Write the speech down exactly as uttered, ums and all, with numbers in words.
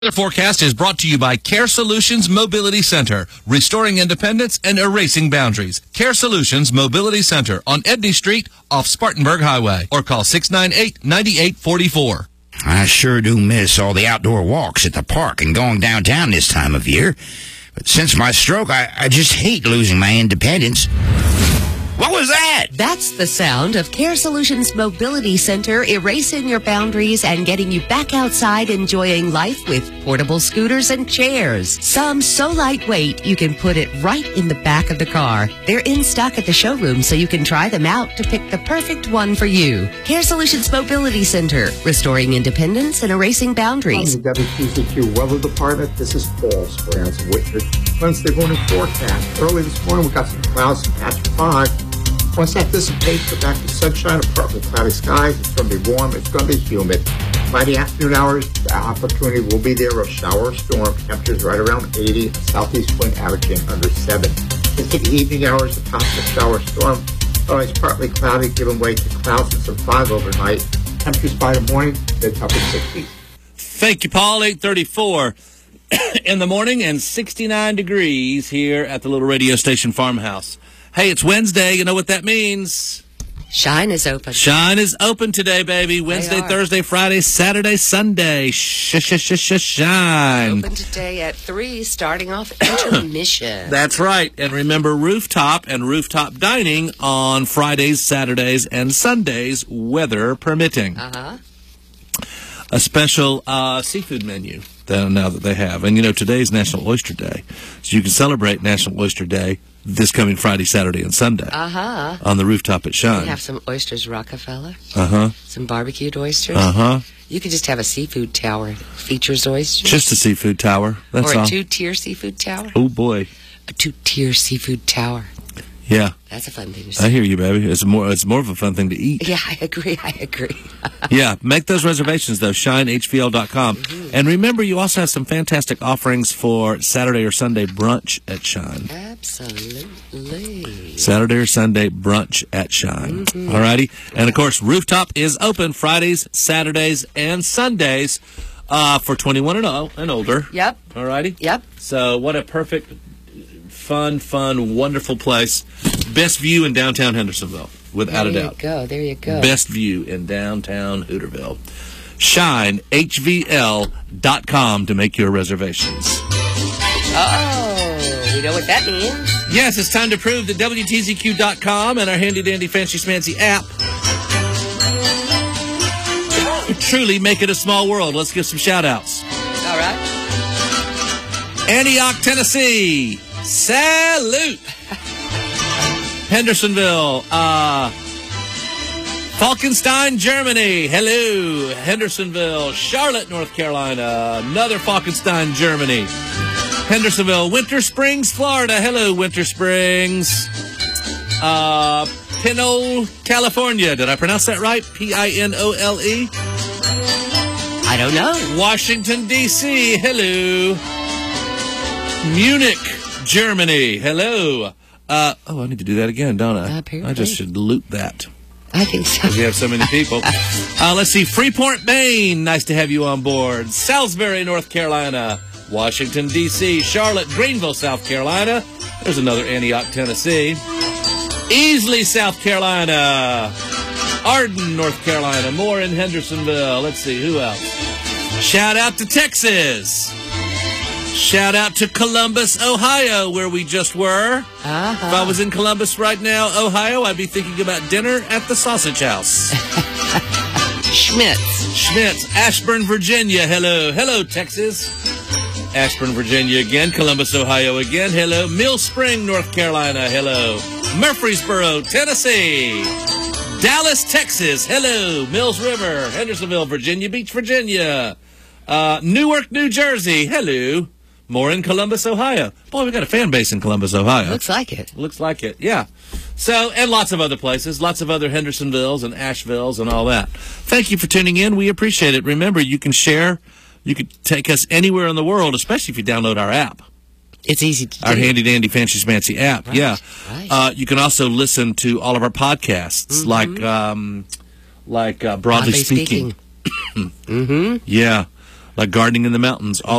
The forecast is brought to you by Care Solutions Mobility Center, restoring independence and erasing boundaries. Care Solutions Mobility Center on Edney Street off Spartanburg Highway, or call six nine eight, nine eight four four. I sure do miss all the outdoor walks at the park and going downtown this time of year. But since my stroke, I, I just hate losing my independence. What was that? That's the sound of Care Solutions Mobility Center erasing your boundaries and getting you back outside enjoying life with portable scooters and chairs. Some so lightweight you can put it right in the back of the car. They're in stock at the showroom so you can try them out to pick the perfect one for you. Care Solutions Mobility Center, restoring independence and erasing boundaries. From the W T Z Q Weather Department, this is Paul Sprans of Whitford. Wednesday morning forecast. Early this morning we got some clouds and patch five. Once that dissipates, we're back to sunshine and partly cloudy skies. It's going to be warm. It's going to be humid. By the afternoon hours, the opportunity will be there of shower or storm. Temperatures right around eighty. Southeast wind averaging under seven. Into the evening hours, the possible shower or storm. Always partly cloudy, giving way to clouds and some fog overnight. Temperatures by the morning, mid upper sixties. Thank you, Paul. eight thirty-four in the morning and sixty-nine degrees here at the little radio station farmhouse. Hey, it's Wednesday. You know what that means? Shine is open. Shine is open today, baby. Wednesday, Thursday, Friday, Saturday, Sunday. Sh-sh-sh-sh-shine. Open today at three, starting off intermission. That's right. And remember, rooftop and rooftop dining on Fridays, Saturdays, and Sundays, weather permitting. Uh-huh. A special uh, seafood menu now that they have. And, you know, today's National Oyster Day. So you can celebrate National Oyster Day this coming Friday, Saturday, and Sunday. Uh-huh. On the rooftop at Shine. We have some oysters Rockefeller. Uh-huh. Some barbecued oysters. Uh-huh. You could just have a seafood tower. Features oysters. Just a seafood tower. That's or a all. two-tier seafood tower. Oh, boy. A two-tier seafood tower. Yeah. That's a fun thing to see. I hear you, baby. It's more it's more of a fun thing to eat. Yeah, I agree. I agree. Yeah. Make those reservations, though. shine h v l dot com. Mm-hmm. And remember, you also have some fantastic offerings for Saturday or Sunday brunch at Shine. Absolutely. Saturday or Sunday brunch at Shine. Mm-hmm. All righty. And, of course, Rooftop is open Fridays, Saturdays, and Sundays uh, for twenty-one and older. Yep. All righty? Yep. So what a perfect, fun, fun, wonderful place. Best view in downtown Hendersonville, without a doubt. There you go. There you go. Best view in downtown Hooterville. shine h v l dot com to make your reservations. Oh, you know what that means? Yes, it's time to prove that W T Z Q dot com and our handy-dandy fancy-smancy app truly make it a small world. Let's give some shout-outs. All right. Antioch, Tennessee. Salute. Hendersonville. Uh, Falkenstein, Germany. Hello. Hendersonville. Charlotte, North Carolina. Another Falkenstein, Germany. Hendersonville. Winter Springs, Florida. Hello, Winter Springs. Uh, Pinole, California. Did I pronounce that right? P I N O L E? I don't know. Washington, D C. Hello. Munich, Germany. Hello. Uh, oh, I need to do that again, don't I? Apparently. I just should loop that. I think so. Because we have so many people. uh, let's see. Freeport, Maine. Nice to have you on board. Salisbury, North Carolina. Washington, D C Charlotte, Greenville, South Carolina. There's another Antioch, Tennessee. Easley, South Carolina. Arden, North Carolina. More in Hendersonville. Let's see. Who else? Shout out to Texas. Shout out to Columbus, Ohio, where we just were. Uh-huh. If I was in Columbus right now, Ohio, I'd be thinking about dinner at the Sausage House. Schmitz. Schmitz. Ashburn, Virginia. Hello. Hello, Texas. Ashburn, Virginia again. Columbus, Ohio again. Hello. Mill Spring, North Carolina. Hello. Murfreesboro, Tennessee. Dallas, Texas. Hello. Mills River. Hendersonville, Virginia Beach, Virginia. Uh, Newark, New Jersey. Hello. More in Columbus, Ohio. Boy, we got a fan base in Columbus, Ohio. Looks like it. Looks like it, yeah. So, and lots of other places, lots of other Hendersonvilles and Ashevilles and all that. Thank you for tuning in. We appreciate it. Remember, you can share, you can take us anywhere in the world, especially if you download our app. It's easy to do. Our handy-dandy, fancy-smancy app, right, yeah. Right. Uh, you can also listen to all of our podcasts, mm-hmm. like um, like uh, Broadly, Broadly Speaking. Speaking. mm-hmm. Yeah. like gardening in the mountains. All